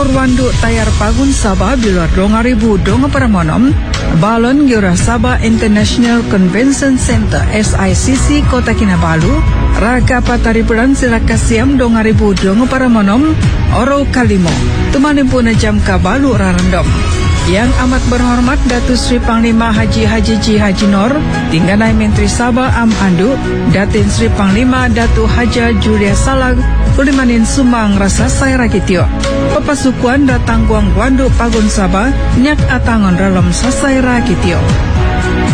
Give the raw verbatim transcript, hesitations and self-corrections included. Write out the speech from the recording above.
Kantor Wandu Tayar Pagun Sabah Biluar Donga Ribu Donga Paramonom Balon Gyora Sabah International Convention Center S I C C Kota Kinabalu Raka Pataripuran Silakasiam Donga Ribu Donga Paramonom Oro Kalimo Tumanipuna Jam Kabalu Rarandom. Yang amat berhormat Datu Sri Panglima Haji Haji Ji Haji Nor Tingganai Menteri Sabah Am Andu Datin Sri Panglima Datu Haja Julia Salag Ulimanin Sumang Rasa Sai Rakitio Papasukuan datang Guang Wandu Pagun Sabah Nyak Atangon Dalam Sasai Rakitio.